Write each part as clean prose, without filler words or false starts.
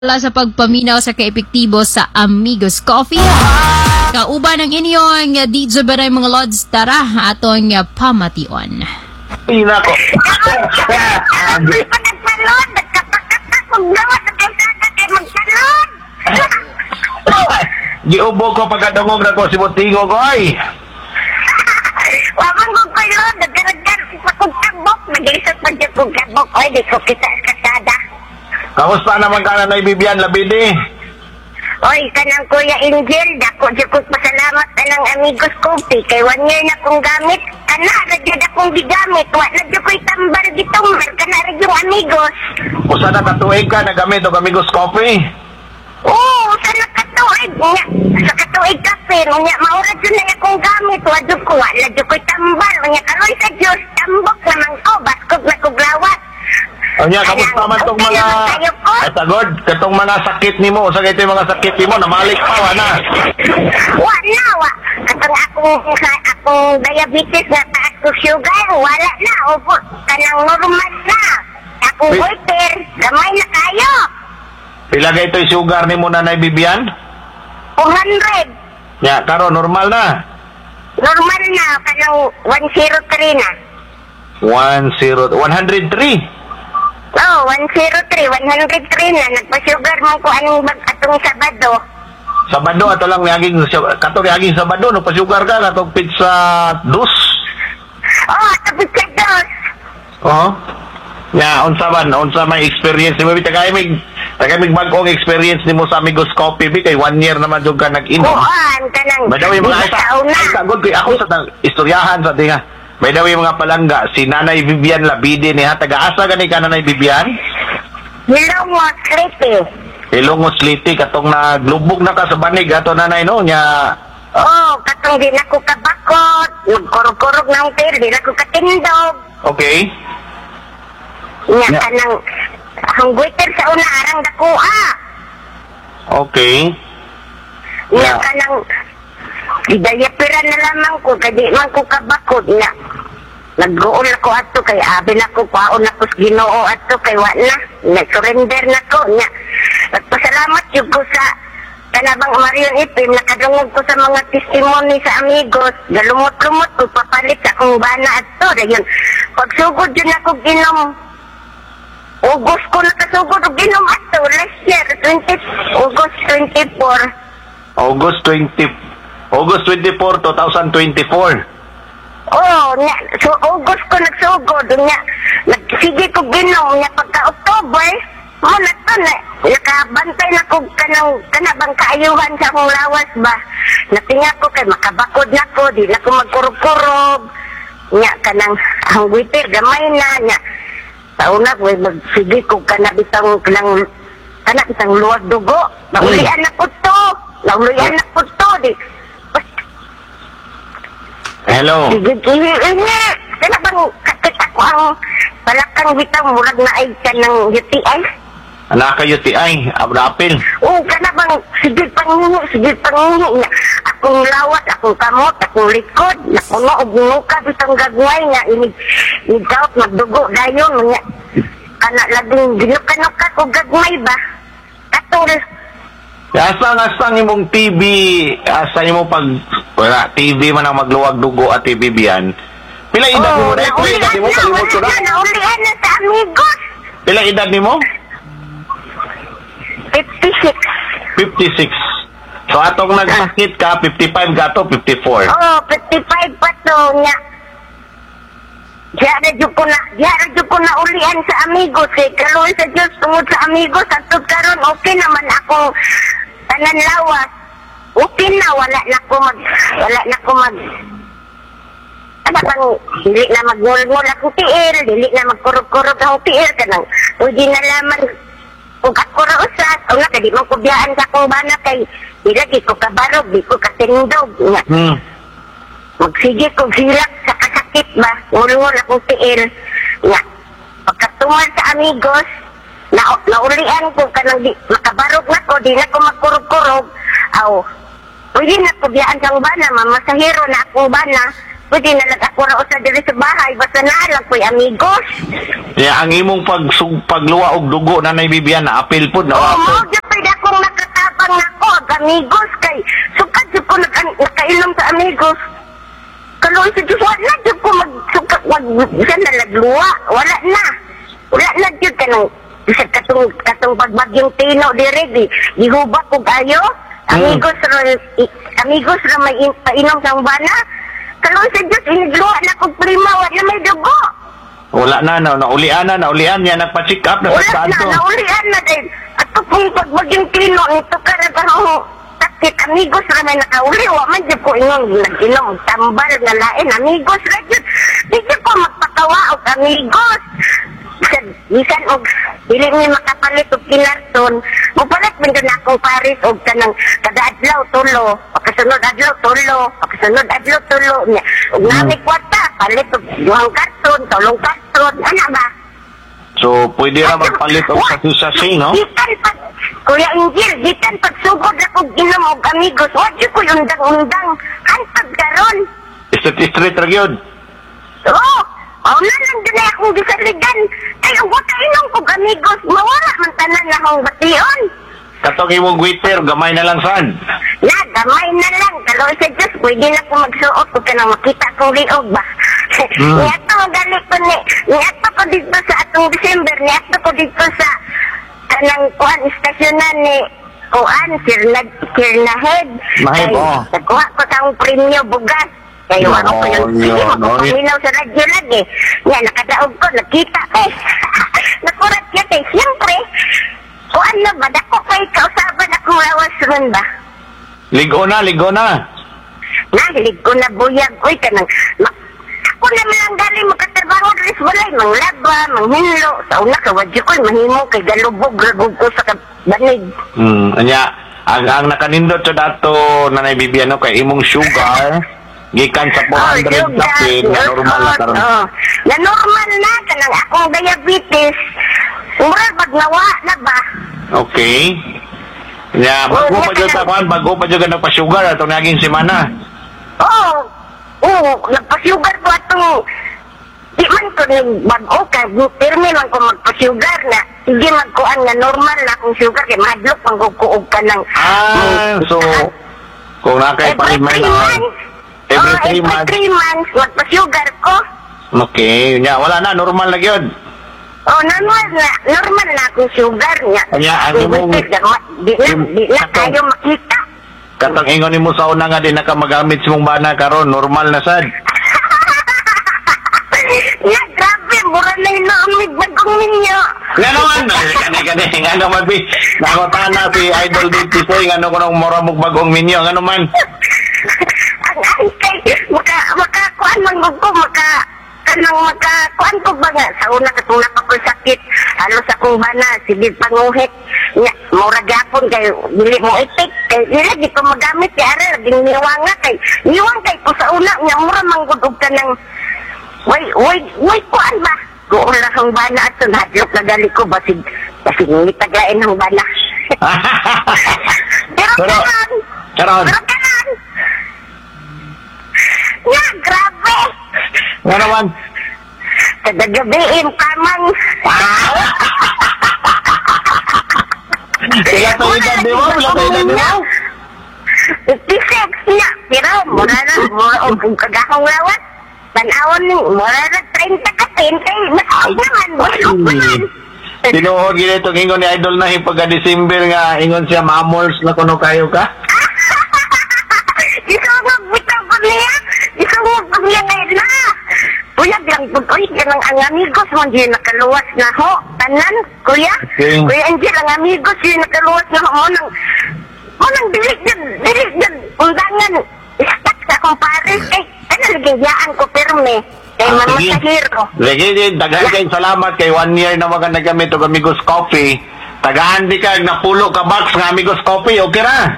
sa pagpaminaw sa kaepektibo sa Amigos Coffee. Kauban ng inyong DJ Baray mga Lods, tara atong pamation. Ina ko. Giubog ko pagkadungog na ko si Butingo ko ay. Wabang ko kayo, nagkaragkar sa kugkabok, nag-iisot pa dyan kugkabok, oy, di ko kita kasada. Kamusta naman ka na Bibian Labidi? Oy, kanang Kuya Angel, dako dyan kong pasalamat ng Amigos Coffee, kay 1 year na kong gamit, kana, radyo akong gigamit, wala dyan ko'y tambal gitong, kana radyong Amigos. Usa na katuig ka na gamit o Amigos Coffee? Oo, sana katuig nga, sa katuig kape, nga, maura dyan na akong gamit, wala ko, wala dyan ko'y tambal, nga, karoy sa Diyos, tambok naman ko, baskog na kuglawat. O niya, kamusta man tong mga... Atagod, katong mga sakit ni mo, sa ito yung mga sakit ni mo, namalik pa, wala. Wala, wa. Katong akong diabetes na taas ko sugar, wala na, upo, kanang normal na. Akong goiter, gamay na kayo. Pila ka ito yung sugar ni mo, Nanay Bibian? 200. Ya, karo, normal na. Normal na, kanang 103 na. 103. Oh, 103 na. Nagpa-sugar mo ko anong atong Sabado. Sabado, ato lang naging, katong naging Sabado, no, pa-sugar ka, katong pizza dos. Oh, tapos ka dos. Oo. Ya, unsa may experience ni mo, tagay mig bag-ong experience ni mo sa Amigos Coffee, kay 1 year naman yung ka nag-inom. Oo, kanang. May daw yung mga sagod ko, ako sa istoryahan sa tinga. May daw yung mga palangga, si Nanay Vivian Labidi niya, taga-asa gani ka Nanay Vivian? Hilongos, Liti. Hilongos, Liti, katong naglubog na ka sa banig, ato Nanay, no, niya. Oh, katong di na ko kabakot, nagkurog-kurog ng tail, di na ko katindog. Okay. Nga kanang, ang waiter sa una, arang dakuha. Okay. Nga kanang, didayapiran na lamang ko, kadi man ko kabakot nga. Nag-uol ako ato, kay abin ako, paon ako sa Ginoo ato, kay wala. Nag-surrender na ko, nga. Nagpasalamat yung ko sa Kanabang Marion Ipim, nakadungog ko sa mga testimony sa Amigos, galumot-lumot ko, papalit sa akong bana ato. Dayon, pagsugod yun ako ginom, August ko nakasugod og ginom ato, last year, August 24. August 24, 2024. Oo, nga, so August ko nagsugod, nga, nagsige ko ginom, nga pagka-October, mo na to, nakabantay na ko kanabang kaayuhan sa akong lawas ba. Natinga ko kay makabakod na ko, di na ko magkurog-kurog, nga, kanang, ang witer, gamay na, nga, sa una ko, magsige ko kanabitang luwag dugo, naulian na ko to, di, Hello. sige, kaya bang kakit ako ang palakang bitang murag na ay ka ng UTI? Anak ka UTI, apil. Oo, kana bang sige pangungo nga. Akong lawat, akong kamot, akong likod, nakuno og muka bitang gagway nga inigawat magdugo dayon nga. Kana labing ginuka-nuka ko gagmay ba? Katul. Asang imong TV, asa imong pag wala TV man ang magluwag dugo at TV biyan. Pila edad nimo na? Pila edad nimo kalimot ko na? Naulihan na sa Amigos. Pila edad nimo? 56. 56. So atong nagsakit ka 55 ka to 54. Oo, 55 pa to nga. Diyan ko na ulian sa Amigos eh. Kaluoy sa Diyos tungod sa Amigos. At karon okay naman ako tanan lawas. Okay na, wala na ko mag ano bang, dili na magmulmul akong tiil, dili na magkurog-kurog akong tiil, kanang, pwede na laman, kung ako rausat, o nga, kadi mo kubiyaan sa akong bana kay, di lagi ko kabarog, di ko katindog, nga. Magsige ko hilak sa kasakit ba, mulmul akong tiil, nga. Pagkatungal sa Amigos, naulian ko, kanang makabarog na ko, di na ko magkurog-kurog, pwede na kubiyaan sa akong bana, mamasahiro na akong bana, pwede na lang ako raw sa diri sa bahay, basta naalang ko'y amigos. Kaya ang imong pagluwa og dugo na Bibian na apil po na Oo, mo, pwede akong nakatabang na ko, amigos, kay sukad dyan ko nakainom sa amigos. Kaloy sa Diyos, wala dyan ko magsukat, siya nalagluwa, wala na dyan ka nang, sa katong pagbagyong tino, dire, ihubak ko kayo, amigos ra may painom sa bana, kaloy sa Diyos, inigluwa na kong prima, wala may dugo. Wala na, naulian niya, nagpa-check up na sa Wala na, naulian na din. At kung pagbagyong tino, ito ka na parang sakit, amigos ra may nakauli, wa man dyan ko inong nag-inom, tambal nga lain, amigos ra dyan. Di dyan ko magpakawaog, amigos. Bisan og dili ni makapalit og kinarton, mupalit man dyan akong paris og kanang kada adlaw tulo, pagkasunod adlaw tulo niya. Og nami kwarta, palit og 2 karton, 3 karton, ana ba? So, pwede ra magpalit og sasi, no? Gitan pag, Kuya Angel, gitan pag sugod akong inom og amigos, wadyo ko yung undang-undang, hantag karon. Street ra gyud. Oo, mauna lang din akong gisaligan. Ay, ang wata inom kong amigos, mawala man tanan na akong bation. Katong imong waiter, gamay na lang saan? Na, gamay na lang. Kaloy sa Diyos, pwede na ko magsuot kung ka na makita kong liog ba. Niyato, galit ko ni. Niyato ko dito sa atong December. Niyato ko dito sa kanang kuhan, istasyonan ni kuhan, Sirnahead. Mahib, oh. Nagkuha ko sa akong premyo bugas. Kaya ako ko yung sige, magpaminaw sa radyo lagi. Yan, nakadaog ko, nakita eh. Nakurat niya eh. Siyempre, kuhan na ba? Dako kay kausaban akong lawas ron ba? Ligo na. Nahilig ko na buyag. Uy, kanang... Ako naman ang galing makatrabaho rin sa walay. Manglaba, manghinlo. Sa una ka, wadyo ko'y mahimo kay galubog, ragog ko sa banig. Anya, ang nakanindot sa dato na Bibian, kay imong sugar, gikan sa 400 kapin, na normal na karon. Na normal na, kanang akong diabetes. Mura, magnawa na ba? Okay. Ya, bago pa dyan sa kwan, bago pa dyan nagpa-sugar atong naging semana. Oo, nagpa-sugar ko atong, di man ko nagbago ka, pirmi man ko magpa-sugar na, hindi magkuhan nga normal na akong sugar, kaya madlok pang kukuog ka ng... So, kung nakaipalimay na, every 3 months. Every 3 months, magpa-sugar ko. Okay, ya, wala na, normal na yun. Normal na akong sugar niya. Kanya, ang imong... Di na tayo makita. Katang ingon mo sa una nga din na ka magamit sa mong bana karon normal na sad. Ya, grabe, mura na yung naamig bagong ninyo. Nga naman, kani, nga naman, nakotana si Idol dito nga ano ko nung mura mong bagong minyo, nga naman. Ang kay, makakuan man ko, makakuan ko ba nga, sa una katong napapasakit, halos akong bana, silid panguhit, mura gapon kay, dili mo itik, kay, nila di ko magamit, kay ara, ding niwanga kay, ko sa una, nga mura manggudog ka ng, way, kuan ba? Kuon lang ang bana at hadlok na gali ko, basig ngitaglain ang bana. Pero kanan! Nga, grabe! Nga naman. Kada gabiin, kamang. Wala tayo edad di mo? 56 na. Pero, mura na, kung kagakong lawat, tanawon ni, mura na 30 ka, 20. Masakit naman, busok naman. Tinuod gina itong ingon ni Idol na pagka-December nga, ingon siya, mamols na kuno kayo ka? Isungog bitaw ko niya. Isungog ko niya ngayon na. Kuya, bilang putoy ka ng ang amigos mo, di nakaluwas na ho. Tanan, kuya. Okay. Kuya Angel, ang amigos, di nakaluwas na ho. Mo nang bilik dyan. Undangan. Istak sa akong pares. Ano ligayaan ko pirme. Kay mamasahiro. Lagi din, daghan kayong salamat kay 1 year na mga nagamit og Amigos Coffee. Tagaan di ka, napulo ka box ng Amigos Coffee, okay ra?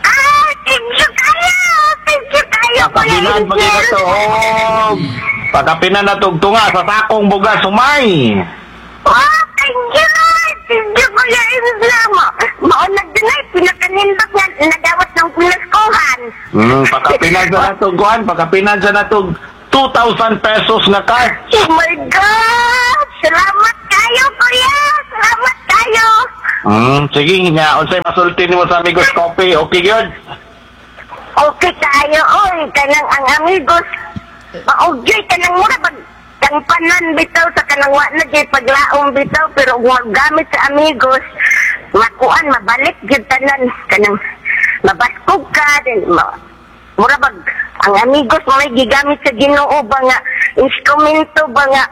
Thank you kayo, Kuya Pakapinan pa kita to. Pakapinan na tugtunga sa sakong bugas sumay. Thank you, Lord. Thank you, Kuya Angel. Maunag din ay pinakanindot nga nadawat ng pinaskuhan. Pakapinan sa natug kuhan, pakapinan sa natug 2,000 pesos nga card. Oh my God! Salamat kayo, kuya! Salamat kayo! Sige nga, unsay masulti nimo sa Amigos Coffee. Okay, good. Okay kayo, oy, kanang ang amigos. Maugyoy, kanang mura pag kampanan bitaw sa kanang wa na jay paglaong bitaw, pero kung gamit sa amigos, makuan, mabalik yun tanan. Kanang mabaskog ka, din, mura pag ang amigos may gigamit sa Ginoo ba nga, instrumento ba nga,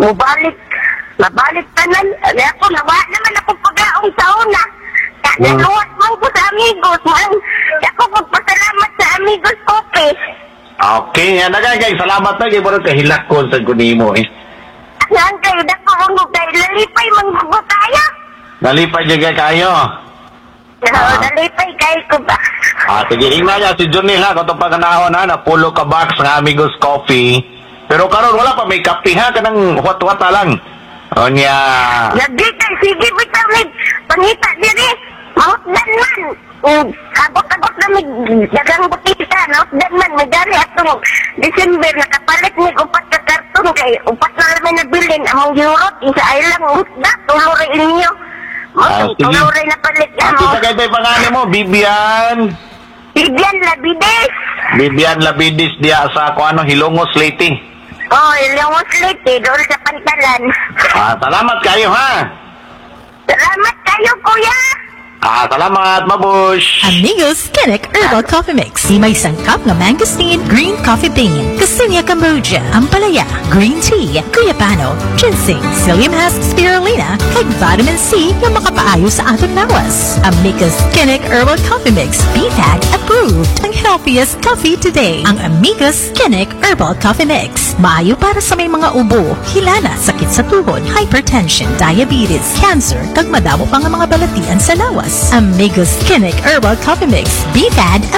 mabalik tanan. Ano ako, nawa naman ako paglaong sa una. Kanaluwas man ko sa amigos, man. Ako magpasalamat sa Amigos Coffee. Okay, nga nagagay. Salamat na. Kaya parang kahilak ko sa kunimo eh. Ang kayo na ko mong tayo, lalipay manggugo tayo. Nalipay dyan kayo. Lalipay kayo ko ba? Sige, ingna niya si Junil ha. Kung itong pagkanahon ha, napulo ka box ng Amigos Coffee. Pero karon wala pa, may kape ha, kanang huwat-huwata lang. O niya. Lagi kayo, sige bitaw may pangita diri. Mahutdan man. Abot-abot na may dagang butita. Mahutdan man. May dari atong December nakapalit ni upat ka karton kay upat na namin nabilin. Among yurot, isa ay lang hutda. Tuluray inyo. Sige. Tuluray na palit Ati mo. sa kayo pangalan mo, Bibian. Bigyan labides. Bibian Labidis diya sa Hilongos Leyte. Oh, ilong slate, doon sa pantalan. Salamat kayo ha. Salamat kayo, kuya. Salamat, mabush. Amigos Kinnick Herbal Coffee Mix. Di may sangkap na mangosteen, green coffee bean, Cassinia Cambogia, Ampalaya, green tea, Guyapano, ginseng, psyllium husk spirulina, kag vitamin C na makapaayo sa aton lawas. Amigos Kinnick Herbal Coffee Mix. BFAG approved. Ang healthiest coffee today. Ang Amigos Kinnick Herbal Coffee Mix. Maayo para sa may mga ubo, hilana, sakit sa tuhod, hypertension, diabetes, cancer, kag madamo pa nga mga balatian sa lawas. Amigos Kinnick Herbal Coffee Mix. BFAD